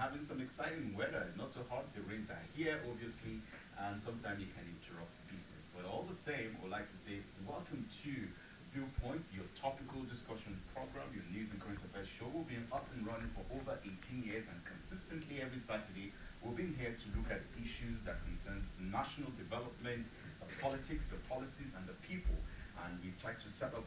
having some exciting weather. Not so hot, the rains are here, obviously, and sometimes it can interrupt business. But all the same, I would like to say welcome to Viewpoints, your topical discussion program, your news and current affairs show. We've been up and running for over 18 years, and consistently every Saturday, we've been here to look at issues that concerns national development, the politics, the policies, and the people. And we've tried to set up